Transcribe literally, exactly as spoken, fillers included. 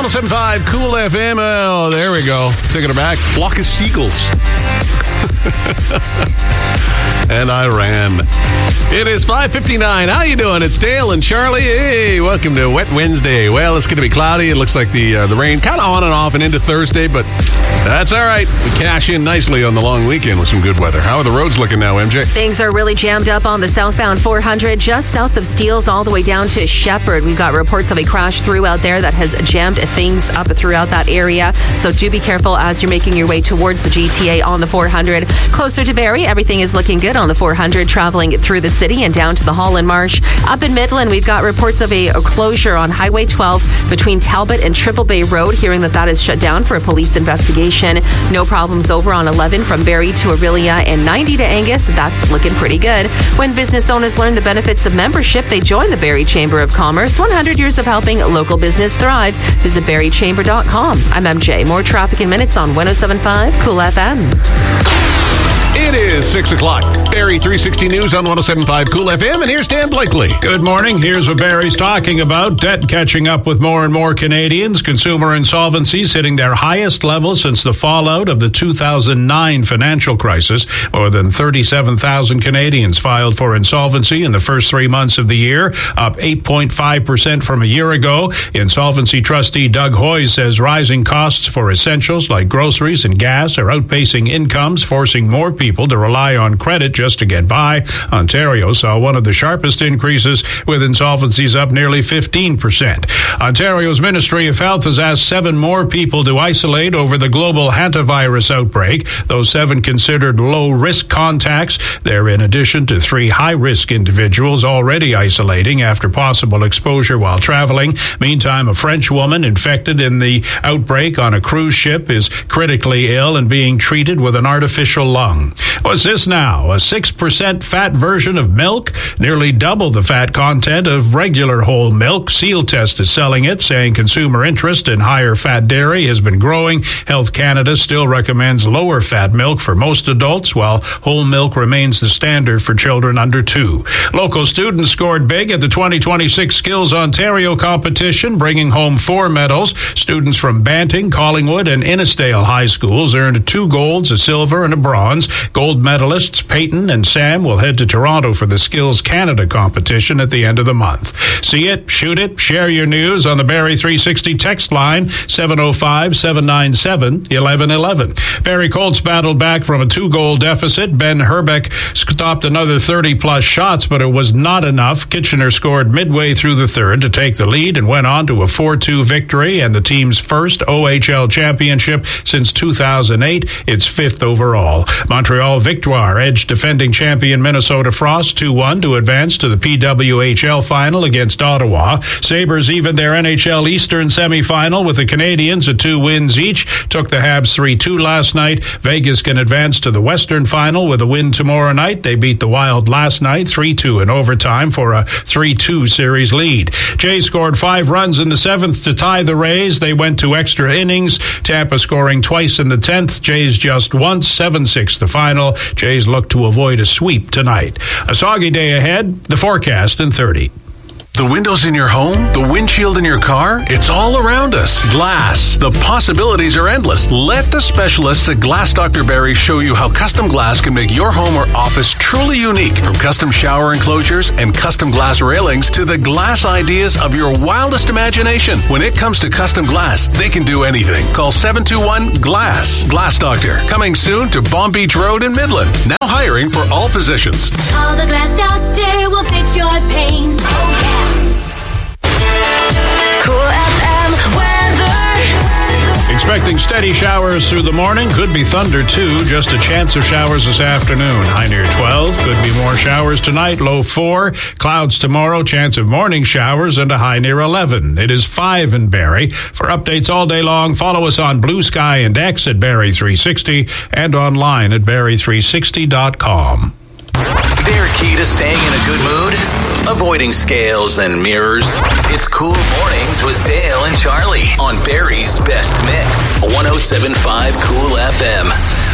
oh seven point five Cool F M. Oh, there we go. Taking her back. Flock of seagulls. And I ran. It is five fifty-nine. How you doing? It's Dale and Charlie. Hey, welcome to Wet Wednesday. Well, it's going to be cloudy. It looks like the uh, the rain kind of on and off and into Thursday, but that's all right. We cash in nicely on the long weekend with some good weather. How are the roads looking now, M J? Things are really jammed up on the southbound four hundred, just south of Steeles, all the way down to Shepherd. We've got reports of a crash through out there that has jammed things up throughout that area. So do be careful as you're making your way towards the G T A on the four hundred. Closer to Barrie, everything is looking good on the four hundred, traveling through the city and down to the Holland Marsh. Up in Midland, we've got reports of a, a closure on Highway twelve between Talbot and Triple Bay Road, hearing that that is shut down for a police investigation. No problems over on eleven from Barrie to Aurelia and ninety to Angus. That's looking pretty good. When business owners learn the benefits of membership, they join the Barrie Chamber of Commerce. one hundred years of helping local business thrive. Visit barrie chamber dot com. I'm M J. More traffic in minutes on one oh seven point five Cool F M. It is six o'clock. Barrie three sixty News on one oh seven point five Cool F M, and here's Dan Blakely. Good morning. Here's what Barrie's talking about. Debt catching up with more and more Canadians. Consumer insolvencies hitting their highest level since the fallout of the two thousand nine financial crisis. More than thirty-seven thousand Canadians filed for insolvency in the first three months of the year, up eight point five percent from a year ago. Insolvency trustee Doug Hoyes says rising costs for essentials like groceries and gas are outpacing incomes, forcing more people to rely on credit just to get by. Ontario saw one of the sharpest increases, with insolvencies up nearly fifteen percent. Ontario's Ministry of Health has asked seven more people to isolate over the global hantavirus outbreak. Those seven considered low-risk contacts. They're in addition to three high-risk individuals already isolating after possible exposure while traveling. Meantime, a French woman infected in the outbreak on a cruise ship is critically ill and being treated with an artificial lung. What's this now? A six percent fat version of milk? Nearly double the fat content of regular whole milk. Seal Test is selling it, saying consumer interest in higher fat dairy has been growing. Health Canada still recommends lower fat milk for most adults, while whole milk remains the standard for children under two. Local students scored big at the twenty twenty-six Skills Ontario competition, bringing home four medals. Students from Banting, Collingwood, and Innisdale High Schools earned two golds, a silver, and a bronze. Gold medalists Peyton and Sam will head to Toronto for the Skills Canada competition at the end of the month. See it, shoot it, share your news on the Barrie three sixty text line, seven oh five, seven nine seven, eleven eleven. Barrie Colts battled back from a two-goal deficit. Ben Herbeck stopped another thirty-plus shots, but it was not enough. Kitchener scored midway through the third to take the lead and went on to a four two victory and the team's first O H L championship since two thousand eight, its fifth overall. Montreal Victoire edged defending champion Minnesota Frost two one to advance to the P W H L final against Ottawa. Sabres evened their N H L Eastern semifinal with the Canadiens at two wins each. Took the Habs three two last night. Vegas can advance to the Western final with a win tomorrow night. They beat the Wild last night three two in overtime for a three two series lead. Jays scored five runs in the seventh to tie the Rays. They went to extra innings. Tampa scoring twice in the tenth. Jays just once, seven six the final. Jays look to avoid a sweep tonight. A soggy day ahead. The forecast in thirty. The windows in your home, the windshield in your car, it's all around us. Glass. The possibilities are endless. Let the specialists at Glass Doctor Barrie show you how custom glass can make your home or office truly unique. From custom shower enclosures and custom glass railings to the glass ideas of your wildest imagination. When it comes to custom glass, they can do anything. Call seven two one, GLASS. Glass Doctor. Coming soon to Bomb Beach Road in Midland. Now hiring for all positions. Call the Glass Doctor, will fix your pains. Oh, yeah. Cool F M weather. Expecting steady showers through the morning. Could be thunder, too. Just a chance of showers this afternoon. High near twelve. Could be more showers tonight. Low four. Clouds tomorrow. Chance of morning showers and a high near eleven. It is five in Barrie. For updates all day long, follow us on Blue Sky and X at Barrie three sixty and online at barrie three sixty dot com. Their key to staying in a good mood? Avoiding scales and mirrors. It's Cool Mornings with Dale and Charlie on Barrie's Best Mix. one oh seven point five Cool F M.